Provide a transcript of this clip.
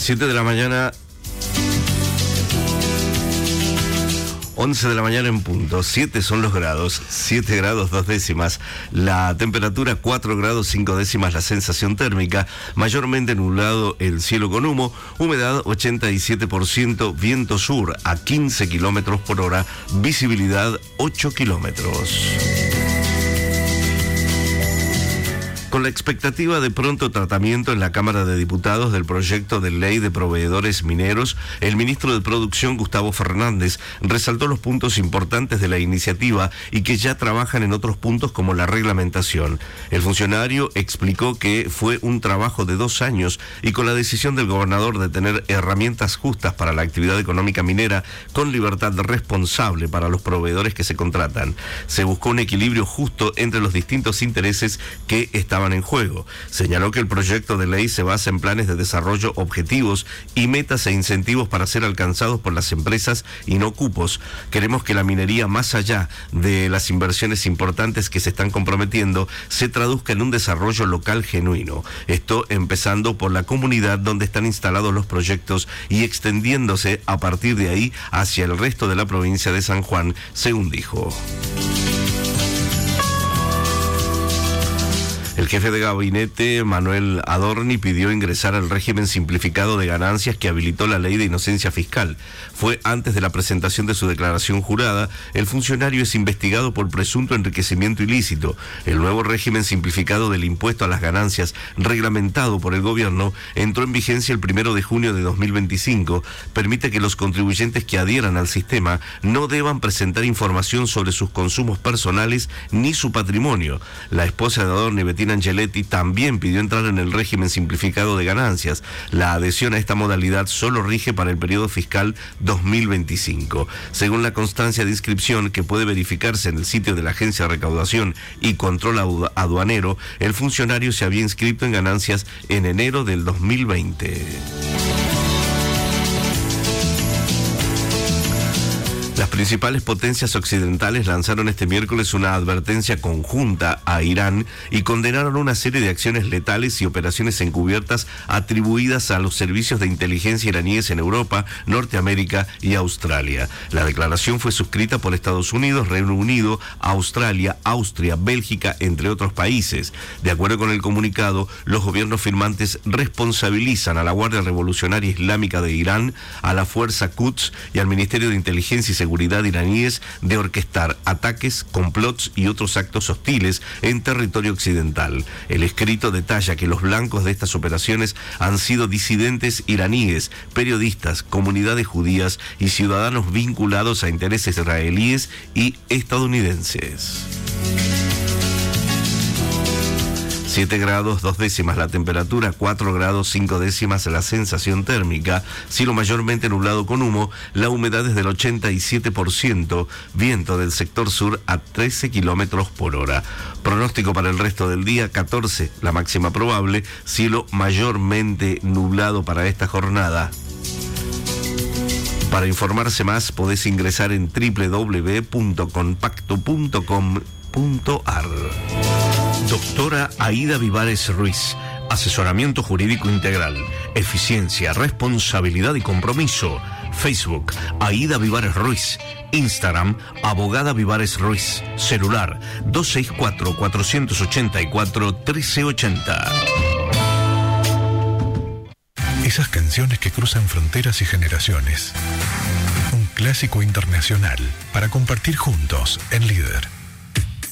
7 de la mañana, 11 de la mañana en punto. 7 son los grados, 7 grados 2 décimas la temperatura, 4 grados 5 décimas la sensación térmica, mayormente nublado el cielo con humo, humedad 87%, viento sur a 15 kilómetros por hora, visibilidad 8 kilómetros. Con la expectativa de pronto tratamiento en la Cámara de Diputados del proyecto de ley de proveedores mineros, el ministro de Producción, Gustavo Fernández, resaltó los puntos importantes de la iniciativa y que ya trabajan en otros puntos como la reglamentación. El funcionario explicó que fue un trabajo de 2 años y con la decisión del gobernador de tener herramientas justas para la actividad económica minera con libertad responsable para los proveedores que se contratan. Se buscó un equilibrio justo entre los distintos intereses que estaban en juego. Señaló que el proyecto de ley se basa en planes de desarrollo objetivos y metas e incentivos para ser alcanzados por las empresas y no cupos. Queremos que la minería, más allá de las inversiones importantes que se están comprometiendo, se traduzca en un desarrollo local genuino. Esto empezando por la comunidad donde están instalados los proyectos y extendiéndose a partir de ahí hacia el resto de la provincia de San Juan, según dijo. El jefe de gabinete, Manuel Adorni, pidió ingresar al régimen simplificado de ganancias que habilitó la ley de inocencia fiscal. Fue antes de la presentación de su declaración jurada. El funcionario es investigado por presunto enriquecimiento ilícito. El nuevo régimen simplificado del impuesto a las ganancias, reglamentado por el gobierno, entró en vigencia el 1 de junio de 2025. Permite que los contribuyentes que adhieran al sistema no deban presentar información sobre sus consumos personales ni su patrimonio. La esposa de Adorni, Bettina Angeletti, también pidió entrar en el régimen simplificado de ganancias. La adhesión a esta modalidad solo rige para el periodo fiscal 2025. Según la constancia de inscripción que puede verificarse en el sitio de la Agencia de Recaudación y Control Aduanero, el funcionario se había inscrito en ganancias en enero del 2020. Las principales potencias occidentales lanzaron este miércoles una advertencia conjunta a Irán y condenaron una serie de acciones letales y operaciones encubiertas atribuidas a los servicios de inteligencia iraníes en Europa, Norteamérica y Australia. La declaración fue suscrita por Estados Unidos, Reino Unido, Australia, Austria, Bélgica, entre otros países. De acuerdo con el comunicado, los gobiernos firmantes responsabilizan a la Guardia Revolucionaria Islámica de Irán, a la Fuerza Quds y al Ministerio de Inteligencia y Seguridad iraníes de orquestar ataques, complots y otros actos hostiles en territorio occidental. El escrito detalla que los blancos de estas operaciones han sido disidentes iraníes, periodistas, comunidades judías y ciudadanos vinculados a intereses israelíes y estadounidenses. 7 grados 2 décimas la temperatura, 4 grados 5 décimas la sensación térmica, cielo mayormente nublado con humo, la humedad es del 87%, viento del sector sur a 13 kilómetros por hora. Pronóstico para el resto del día, 14 la máxima probable, cielo mayormente nublado para esta jornada. Para informarse más podés ingresar en www.compacto.com.ar. Doctora Aida Vivares Ruiz, asesoramiento jurídico integral, eficiencia, responsabilidad y compromiso. Facebook, Aida Vivares Ruiz. Instagram, Abogada Vivares Ruiz. Celular, 264-484-1380. Esas canciones que cruzan fronteras y generaciones. Un clásico internacional para compartir juntos en Líder.